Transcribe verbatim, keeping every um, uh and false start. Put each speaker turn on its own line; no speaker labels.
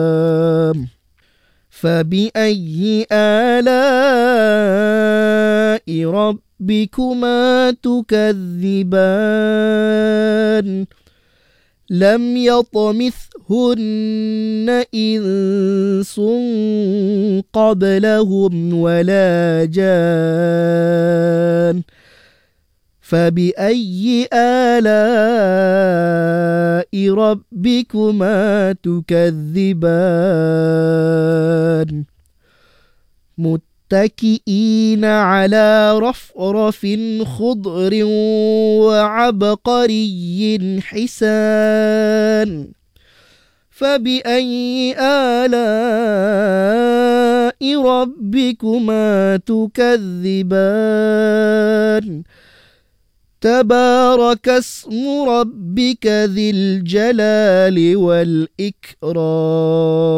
فبأي آلاء ربكما تكذبان لم يطمثهن إنس قبلهم ولا جان فبأي آلاء ربكما تكذبان متكئين على رفرف خضر وعبقري حسان فبأي آلاء ربكما تكذبان تبارك اسم ربك ذي الجلال والإكرام